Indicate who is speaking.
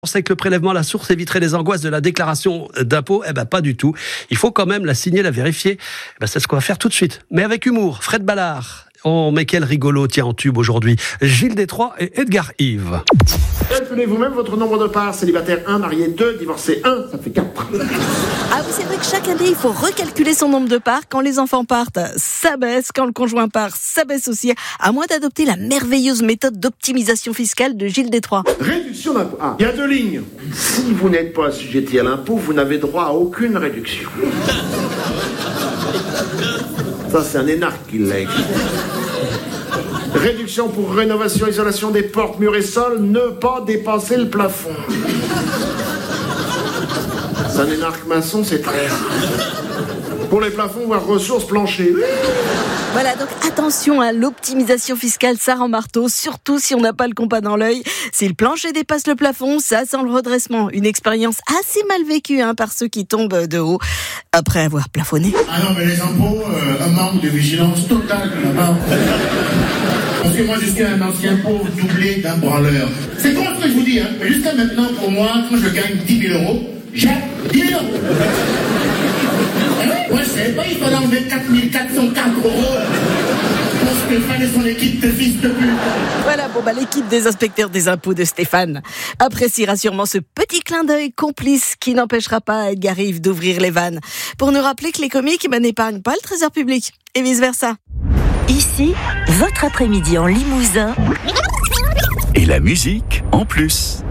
Speaker 1: On sait que le prélèvement à la source éviterait les angoisses de la déclaration d'impôt. Pas du tout. Il faut quand même la signer, la vérifier. C'est ce qu'on va faire tout de suite. Mais avec humour. Fred Ballard. Oh, mais quel rigolo tient en tube aujourd'hui. Gilles Détroit et Edgar Yves.
Speaker 2: Calculez vous-même votre nombre de parts. Célibataire 1, marié 2, divorcé 1, ça fait 4.
Speaker 3: Ah oui, c'est vrai que chaque année, il faut recalculer son nombre de parts. Quand les enfants partent, ça baisse. Quand le conjoint part, ça baisse aussi. À moins d'adopter la merveilleuse méthode d'optimisation fiscale de Gilles Détroit.
Speaker 2: Réduction d'impôt. Ah, il y a 2 lignes. Si vous n'êtes pas assujetti à l'impôt, vous n'avez droit à aucune réduction. Ça, c'est un énarque qui l'a écrit. Réduction pour rénovation, isolation des portes, murs et sols, ne pas dépasser le plafond. C'est un énarque maçon, c'est très rare. Pour les plafonds, voire ressources plancher.
Speaker 3: Voilà, donc attention à l'optimisation fiscale, ça rend marteau, surtout si on n'a pas le compas dans l'œil. Si le plancher dépasse le plafond, ça sent le redressement. Une expérience assez mal vécue par ceux qui tombent de haut après avoir plafonné.
Speaker 4: Ah non, mais les impôts, un manque de vigilance totale de la part. Parce que moi, je suis un ancien pauvre doublé d'un branleur. C'est con ce que je vous dis, mais jusqu'à maintenant, pour moi, quand je gagne 10 000 euros, j'ai 10 000 euros. Moi, je savais pas, il fallait enlever 4 404 euros pour Stéphane et son équipe de fils de pute.
Speaker 3: Voilà, l'équipe des inspecteurs des impôts de Stéphane appréciera sûrement ce petit clin d'œil complice qui n'empêchera pas Edgar Yves d'ouvrir les vannes pour nous rappeler que les comiques n'épargnent pas le trésor public et vice-versa.
Speaker 5: Ici, votre après-midi en Limousin.
Speaker 6: Et la musique en plus.